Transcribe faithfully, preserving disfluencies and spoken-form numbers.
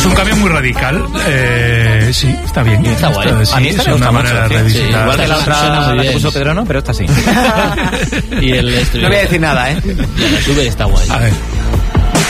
Es un cambio muy radical. Eh, sí, está bien. Está guay. Está, sí, a mí esta es me gusta una manera mucho. de Sí, revisitar. igual que la otra Suena muy la que bien. puso Pedro no, pero esta sí. Y el No voy a decir nada, ¿eh? La Uber está guay. A ver.